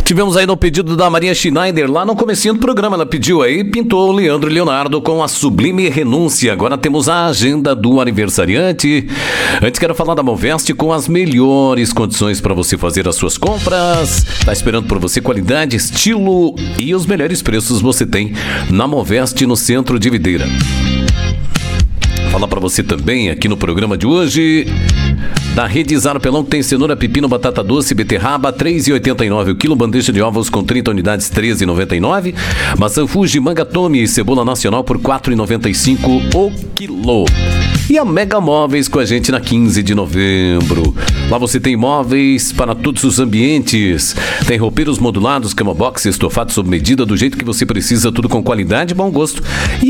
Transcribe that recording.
Tivemos aí no pedido da Maria Schneider, lá no comecinho do programa, ela pediu aí, pintou o Leandro Leonardo com a Sublime Renúncia. Agora temos a agenda do aniversariante. Antes quero falar da Moveste com as melhores condições para você fazer as suas compras. Tá esperando por você qualidade, estilo e os melhores preços você tem na Moveste no centro de Videira. Falar para você também aqui no programa de hoje da Rede Zaro Pelão, que tem cenoura, pepino, batata doce, beterraba, R$ 3,89 o quilo, bandeja de ovos com 30 unidades, R$ 13,99, maçã Fuji, manga Tome e cebola nacional por R$ 4,95 o quilo. E a Mega Móveis com a gente na 15 de novembro. Lá você tem móveis para todos os ambientes. Tem roupeiros modulados, cama box, estofado sob medida, do jeito que você precisa, tudo com qualidade e bom gosto. E